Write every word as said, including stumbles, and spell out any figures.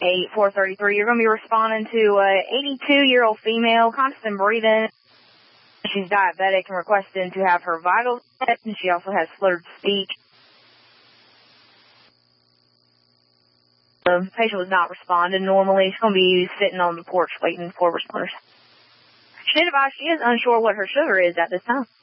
eight four thirty-three. You're going to be responding to a eighty-two-year-old female, constant breathing. She's diabetic and requesting to have her vitals checked, and she also has slurred speech. The patient was not responding normally. She's going to be sitting on the porch waiting for responders. She advised she is unsure what her sugar is at this time.